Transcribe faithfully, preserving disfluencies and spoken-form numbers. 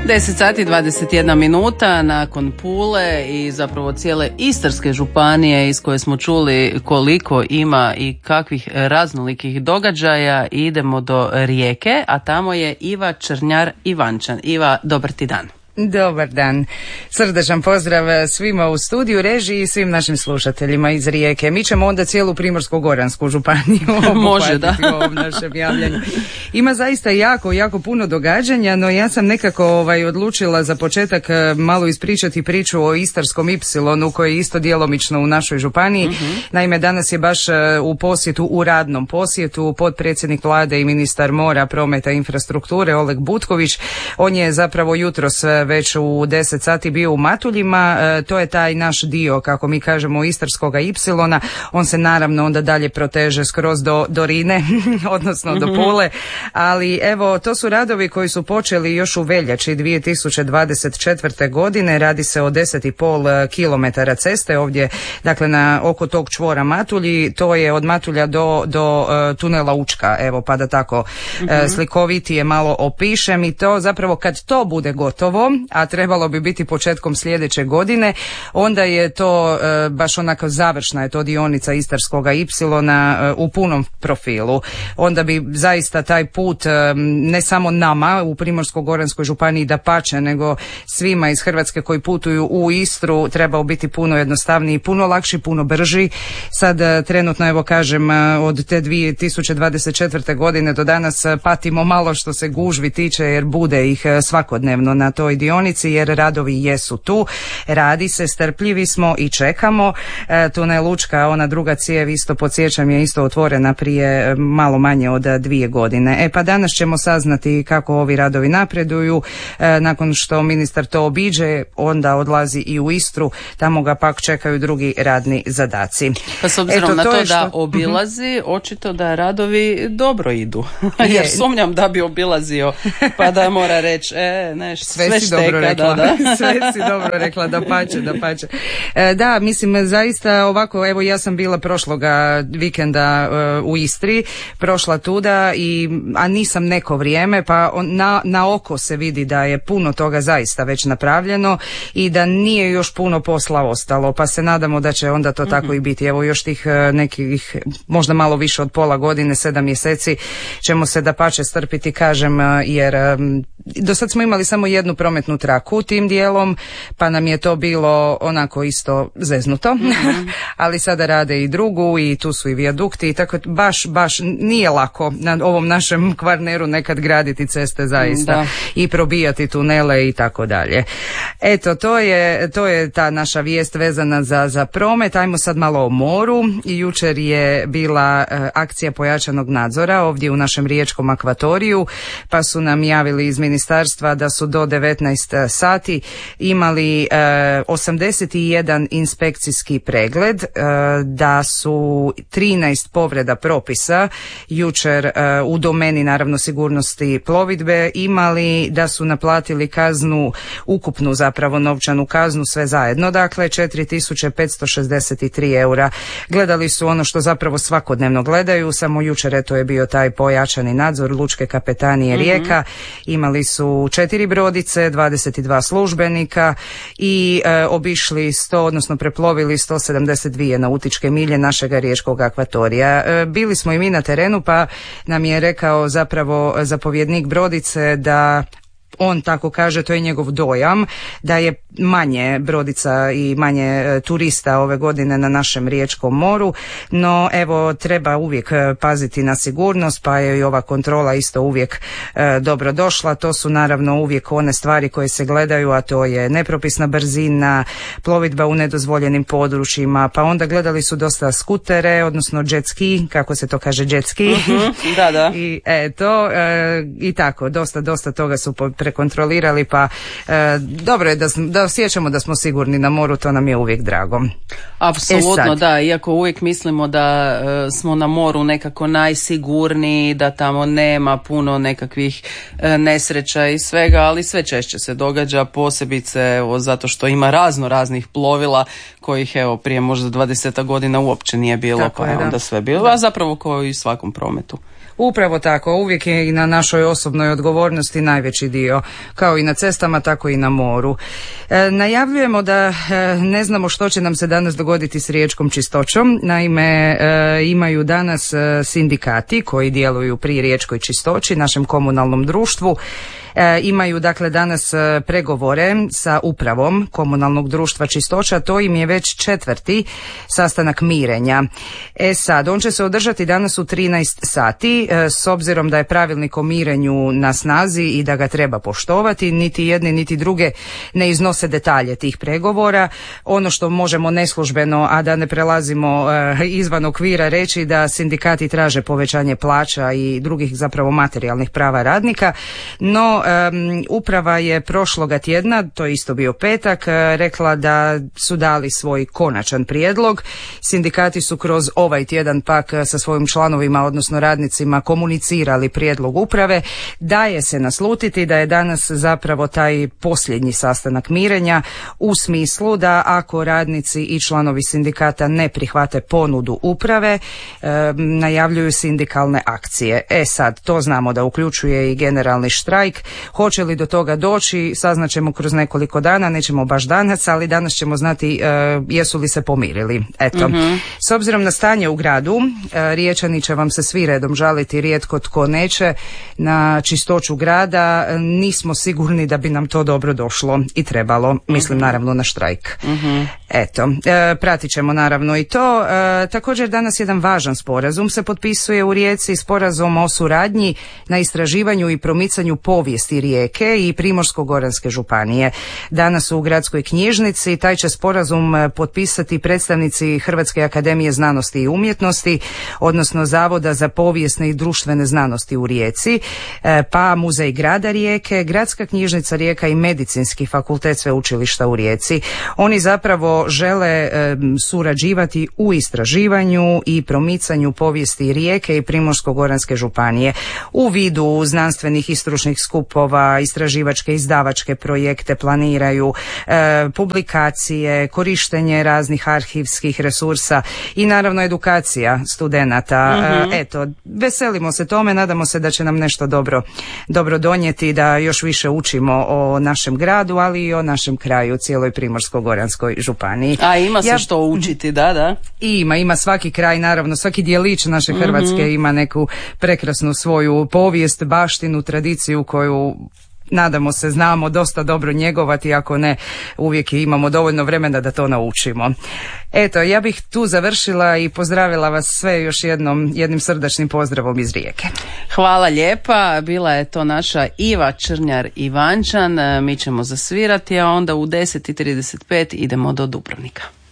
deset sati dvadeset jedna minuta nakon Pule i zapravo cijele Istarske županije iz koje smo čuli koliko ima i kakvih raznolikih događaja, idemo do Rijeke, a tamo je Iva Črnjar-Ivančan. Iva, dobar ti dan. Dobar dan. Srdačan pozdrav svima u studiju, režiji i svim našim slušateljima iz Rijeke. Mi ćemo onda cijelu Primorsko-goransku županiju Može, da. u ovom našem javljanju. Ima zaista jako, jako puno događanja, no ja sam nekako ovaj, odlučila za početak malo ispričati priču o Istarskom Ipsilonu koji je isto djelomično u našoj županiji. Uh-huh. Naime, danas je baš u posjetu, u radnom posjetu, potpredsjednik vlade i ministar mora, prometa i infrastrukture Oleg Butković. On je zapravo jutros već u deset sati bio u Matuljima, e, to je taj naš dio, kako mi kažemo, Istarskoga Ipsilona. On se naravno onda dalje proteže skroz do, do Rine, odnosno mm-hmm. do Pule, ali evo, to su radovi koji su počeli još u veljači dvije tisuće dvadeset četvrte. godine, radi se o deset i pol kilometara ceste ovdje, dakle na oko tog čvora Matulji, to je od Matulja do, do uh, tunela Učka, evo, pa da tako mm-hmm. uh, slikovitije malo opišem, i to zapravo kad to bude gotovo, a trebalo bi biti početkom sljedeće godine, onda je to e, baš onako završna je to dionica Istarskoga Ipsilona e, u punom profilu. Onda bi zaista taj put e, ne samo nama u Primorsko-goranskoj županiji dapače, nego svima iz Hrvatske koji putuju u Istru trebao biti puno jednostavniji, puno lakši, puno brži. Sad e, trenutno, evo kažem, e, od te dvije tisuće dvadeset četvrte. godine do danas e, patimo malo što se gužvi tiče, jer bude ih e, svakodnevno na toj dionici, jer radovi jesu tu, radi se, strpljivi smo i čekamo. E, tunel Učka, ona druga cijev, isto podsjećam, je isto otvorena prije malo manje od dvije godine. E pa danas ćemo saznati kako ovi radovi napreduju. E, nakon što ministar to obiđe, onda odlazi i u Istru, tamo ga pak čekaju drugi radni zadaci. Pa s obzirom Eto, na to, to da što... obilazi, očito da radovi dobro idu. Jer sumnjam da bi obilazio pa da mora reći, e, neš, sve, sve šteka, dobro rekla. Da, da. Sve si dobro rekla, da pače, da pače. E, da, mislim, zaista ovako, evo ja sam bila prošloga vikenda uh, u Istri, prošla tuda, i, a nisam neko vrijeme, pa on, na, na oko se vidi da je puno toga zaista već napravljeno i da nije još puno posla ostalo, pa se nadamo da će onda to mm-hmm. tako i biti. Evo još tih uh, nekih, možda malo više od pola godine, sedam mjeseci ćemo se da pače strpiti, kažem, uh, jer um, do sad smo imali samo jednu prometnu traku tim dijelom, pa nam je to bilo onako isto zeznuto, mm-hmm. ali sada rade i drugu i tu su i vijadukti, i tako baš, baš nije lako na ovom našem Kvarneru nekad graditi ceste zaista da. I probijati tunele i tako dalje. Eto, to je, to je ta naša vijest vezana za, za promet. Ajmo sad malo o moru. I jučer je bila uh, akcija pojačanog nadzora ovdje u našem riječkom akvatoriju, pa su nam javili iz ministarstva da su do devetnaest sati imali e, osamdeset jedan inspekcijski pregled, e, da su trinaest povreda propisa jučer e, u domeni naravno sigurnosti plovidbe imali, da su naplatili kaznu, ukupnu zapravo novčanu kaznu sve zajedno, dakle četiri tisuće petsto šezdeset tri eura. Gledali su ono što zapravo svakodnevno gledaju, samo jučer eto je bio taj pojačani nadzor Lučke kapetanije Rijeka, mm-hmm. imali su četiri brodice, dvadeset dva službenika i e, obišli sto, odnosno preplovili sto sedamdeset dvije nautičke milje našega riječkog akvatorija. E, bili smo i mi na terenu, pa nam je rekao zapravo zapovjednik brodice da on tako kaže, to je njegov dojam, da je manje brodica i manje e, turista ove godine na našem riječkom moru, no evo treba uvijek paziti na sigurnost, pa je i ova kontrola isto uvijek e, dobro došla. To su naravno uvijek one stvari koje se gledaju, a to je nepropisna brzina, plovidba u nedozvoljenim područjima, pa onda gledali su dosta skutere, odnosno jet ski, kako se to kaže, jet ski. Uh-huh, da, da. I eto, e, i tako, dosta, dosta toga su prekontrolirali, pa e, dobro je da, da osjećamo da smo sigurni na moru, to nam je uvijek drago. Apsolutno, e da, iako uvijek mislimo da e, smo na moru nekako najsigurniji, da tamo nema puno nekakvih e, nesreća i svega, ali sve češće se događa, posebice evo, zato što ima razno raznih plovila kojih evo prije možda dvadeset godina uopće nije bilo, tako pa je, da. Onda sve bilo, a zapravo kao i svakom prometu. Upravo tako, uvijek je i na našoj osobnoj odgovornosti najveći dio, kao i na cestama, tako i na moru. E, najavljujemo da e, ne znamo što će nam se danas dogoditi s riječkom čistoćom. Naime, e, imaju danas e, sindikati koji djeluju pri riječkoj čistoći, našem komunalnom društvu. E, imaju dakle danas e, pregovore sa upravom komunalnog društva Čistoća, to im je već četvrti sastanak mirenja. E sad, on će se održati danas u trinaest sati, e, s obzirom da je pravilnik o mirenju na snazi i da ga treba poštovati, niti jedni niti druge ne iznose detalje tih pregovora. Ono što možemo neslužbeno, a da ne prelazimo e, izvan okvira, reći da sindikati traže povećanje plaća i drugih zapravo materijalnih prava radnika, no Um, uprava je prošloga tjedna, to je isto bio petak, uh, rekla da su dali svoj konačan prijedlog. Sindikati su kroz ovaj tjedan pak uh, sa svojim članovima, odnosno radnicima, komunicirali prijedlog uprave. Daje se naslutiti da je danas zapravo taj posljednji sastanak mirenja, u smislu da ako radnici i članovi sindikata ne prihvate ponudu uprave, um, najavljuju sindikalne akcije. E sad, to znamo da uključuje i generalni štrajk. Hoće li do toga doći, saznaćemo kroz nekoliko dana, nećemo baš danas, ali danas ćemo znati uh, jesu li se pomirili. Eto, mm-hmm. S obzirom na stanje u gradu, uh, Riječani će vam se svi redom žaliti, rijetko tko neće, na čistoću grada. Nismo sigurni da bi nam to dobro došlo i trebalo, mislim mm-hmm. naravno na štrajk. Mm-hmm. Eto, uh, pratit ćemo naravno i to. Uh, također danas jedan važan sporazum se potpisuje u Rijeci, sporazum o suradnji na istraživanju i promicanju povijesti Rijeke i Primorsko-goranske županije. Danas u gradskoj knjižnici taj će sporazum potpisati predstavnici Hrvatske akademije znanosti i umjetnosti, odnosno Zavoda za povijesne i društvene znanosti u Rijeci, pa Muzej grada Rijeke, Gradska knjižnica Rijeka i Medicinski fakultet sveučilišta u Rijeci. Oni zapravo žele surađivati u istraživanju i promicanju povijesti Rijeke i Primorsko-goranske županije u vidu znanstvenih i stručnih skupova, istraživačke, izdavačke projekte planiraju, e, publikacije, korištenje raznih arhivskih resursa i naravno edukacija studenata. Mm-hmm. E, eto, veselimo se tome, nadamo se da će nam nešto dobro, dobro donijeti, da još više učimo o našem gradu, ali i o našem kraju, cijeloj Primorsko-goranskoj županiji. A ima se ja, što učiti, da, da. Ima, ima svaki kraj, naravno, svaki dijelić naše Hrvatske mm-hmm. ima neku prekrasnu svoju povijest, baštinu, tradiciju koju nadamo se znamo dosta dobro njegovati, ako ne uvijek imamo dovoljno vremena da to naučimo. Eto, ja bih tu završila i pozdravila vas sve još jednom, jednim srdačnim pozdravom iz Rijeke. Hvala lijepa, bila je to naša Iva Črnjar-Ivančan, mi ćemo zasvirati, a onda u deset i trideset pet idemo do Dubrovnika.